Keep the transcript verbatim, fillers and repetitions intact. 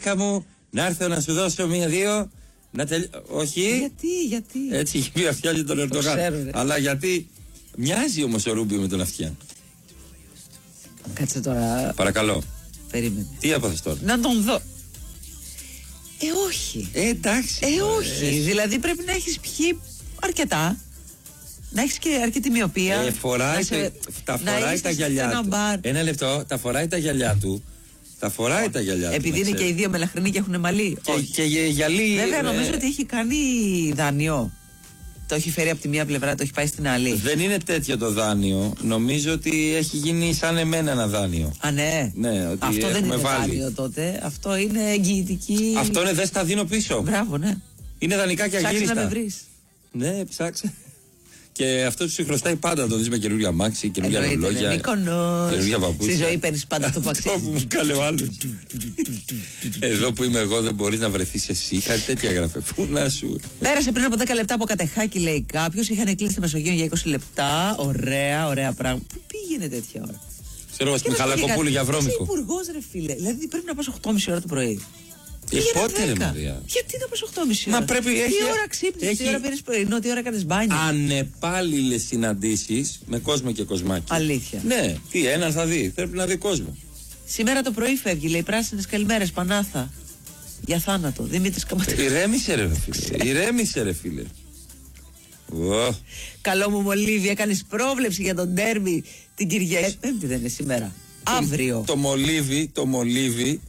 Γυναίκα μου, να έρθω να σου δώσω μία-δύο. Να τελ... Όχι. Γιατί, γιατί. Έτσι έχει πει αυτιά τον Ερντογάν. Αλλά γιατί. Μοιάζει όμως ο Ρούμπιο με τον Αυτιά. Κάτσε τώρα. Παρακαλώ. Περίμενε. Τι έπαθες τώρα? Να τον δω. Ε, όχι. Ε, εντάξει. Ε, όχι. Ε, δηλαδή πρέπει να έχεις πιει αρκετά. Να έχεις και αρκετή μοιοπία. Ε, φοράει, σε... τα φοράει τα γυαλιά του. Μπαρ. Ένα λεπτό, τα φοράει τα γυαλιά του. Τα φοράει όχι. Τα γυαλιά Επειδή του. Επειδή είναι και οι δύο μελαχρινοί και έχουν μαλλί. Και, και γυαλί. Βέβαια, ε... νομίζω ότι έχει κάνει δάνειο. Το έχει φέρει από τη μία πλευρά, το έχει πάει στην άλλη. Δεν είναι τέτοιο το δάνειο. Νομίζω ότι έχει γίνει σαν εμένα ένα δάνειο. Α, ναι. Ναι, ότι αυτό δεν είναι βάλει. Δάνειο τότε. Αυτό είναι εγγυητική. Αυτό είναι δεν στα δίνω πίσω. Μπράβο, ναι. Είναι δανεικά και αγύριστα. Ψάξε να με βρεις. Ναι, ψάξε. Και αυτό σου χρωστάει πάντα να το δεις με καινούργια μάξι, καινούργια ρολόγια. Καινούργια παπούτσια. Στη ζωή παίρνεις πάντα το παξί. Αυτό που μου κάλε ο άλλος. Εδώ που είμαι εγώ δεν μπορείς να βρεθείς εσύ. Κάτι τέτοια έγραφε. Πού να σου. Πέρασε πριν από δέκα λεπτά από Κατεχάκη, λέει κάποιος. Είχαν κλείσει τη Μεσογείο για είκοσι λεπτά. Ωραία, ωραία πράγμα. Πού πήγαινε τέτοια ώρα? Ξέρω εγώ, στη Μιχαλακοπούλου για βρώμικο. Είσαι υπουργός, ρε φίλε. Δηλαδή πρέπει να πας οκτώ και μισή ώρα το πρωί. Ε, πότε ρε Μαρία? Γιατί να πας οκτώ και μισή ώρα? Μα πρέπει, τι έχει, ώρα ξύπνησες, έχει... τι ώρα πήρες πρωινό, τι ώρα κάνεις μπάνιο? Ανεπάλληλες συναντήσεις με κόσμο και κοσμάκι. Αλήθεια. Ναι, τι έναν θα δει, πρέπει να δει κόσμο. Σήμερα το πρωί φεύγει, λέει, πράσινες καλημέρες, Πανάθα. Για θάνατο, Δημήτρης Καματρίδης. Ηρέμησε ρε φίλε, ηρέμησε ρε φίλε. Oh. Καλό μου Μολύβι, έκανες πρόβλεψη για τον ντέρμπι την Κυριακή. Πέμπτη δεν είναι σήμερα. Αύριο. Το, το μολύβι, το μολύβι